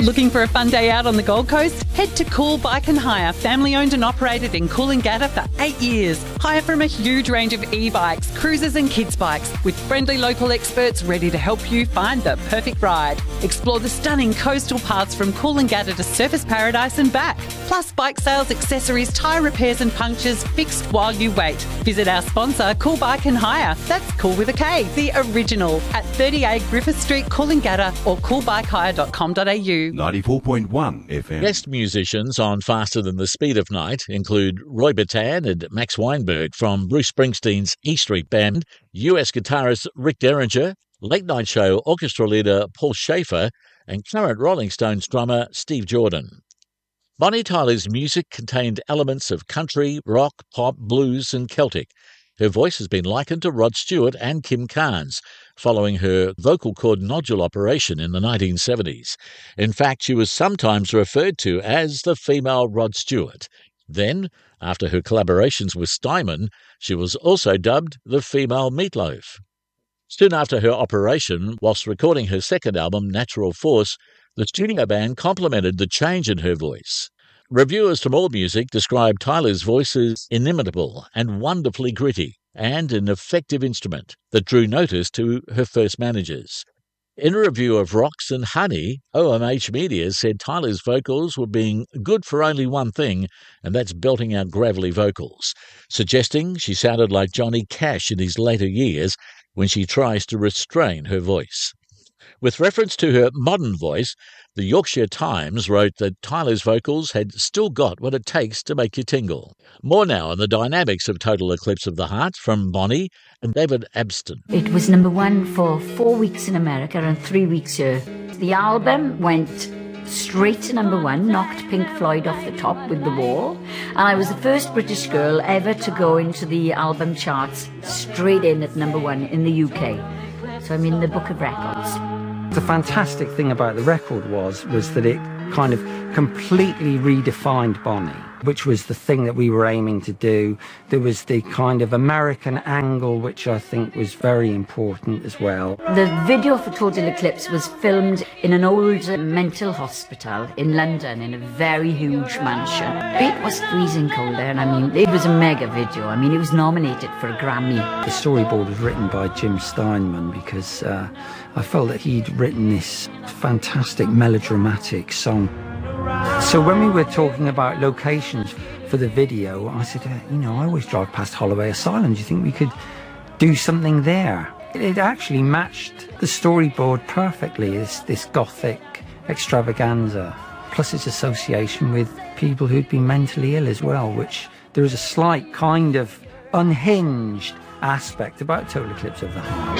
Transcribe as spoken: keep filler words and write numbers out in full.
Looking for a fun day out on the Gold Coast? Head to Cool Bike and Hire, family owned and operated in Coolangatta for eight years. Hire from a huge range of e-bikes, cruisers and kids bikes, with friendly local experts ready to help you find the perfect ride. Explore the stunning coastal paths from Coolangatta to Surfers Paradise and back. Plus bike sales, accessories, tyre repairs and punctures fixed while you wait. Visit our sponsor, Cool Bike and Hire. That's cool with a K, the original, at thirty-eight Griffith Street, Coolangatta, or cool bike hire dot com dot a u. ninety-four point one F M. Guest musicians on Faster Than the Speed of Night include Roy Batan and Max Weinberg from Bruce Springsteen's E Street Band, U S guitarist Rick Derringer, Late Night Show orchestra leader Paul Schaefer, and current Rolling Stones drummer Steve Jordan. Bonnie Tyler's music contained elements of country, rock, pop, blues and Celtic. Her voice has been likened to Rod Stewart and Kim Carnes, following her vocal cord nodule operation in the nineteen seventies. In fact, she was sometimes referred to as the female Rod Stewart. Then, after her collaborations with Steinman, she was also dubbed the female Meatloaf. Soon after her operation, whilst recording her second album, Natural Force, the studio band complimented the change in her voice. Reviewers from AllMusic described Tyler's voice as inimitable and wonderfully gritty, and an effective instrument that drew notice to her first managers. In a review of Rocks and Honey, O M H Media said Tyler's vocals were being good for only one thing, and that's belting out gravelly vocals, suggesting she sounded like Johnny Cash in his later years when she tries to restrain her voice. With reference to her modern voice, the Yorkshire Times wrote that Tyler's vocals had still got what it takes to make you tingle. More now on the dynamics of Total Eclipse of the Heart from Bonnie and David Abston. It was number one for four weeks in America and three weeks here. The album went straight to number one, knocked Pink Floyd off the top with The Wall, and I was the first British girl ever to go into the album charts straight in at number one in the U K. So I'm in the Book of Records. The fantastic thing about the record was was that it kind of completely redefined Bonnie, which was the thing that we were aiming to do. There was the kind of American angle, which I think was very important as well. The video for Total Eclipse was filmed in an old mental hospital in London in a very huge mansion. It was freezing cold there, and I mean, it was a mega video. I mean, it was nominated for a Grammy. The storyboard was written by Jim Steinman because uh, I felt that he'd written this fantastic melodramatic song. So when we were talking about locations for the video, I said, uh, you know, I always drive past Holloway Asylum. Do you think we could do something there? It actually matched the storyboard perfectly, this, this gothic extravaganza, plus its association with people who'd been mentally ill as well, which there is a slight kind of unhinged aspect about Total Eclipse of the Heart.